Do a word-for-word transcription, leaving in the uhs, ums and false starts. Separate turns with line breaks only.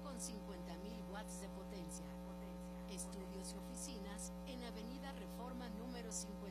con cincuenta mil watts de potencia. Estudios y oficinas en Avenida Reforma número cincuenta.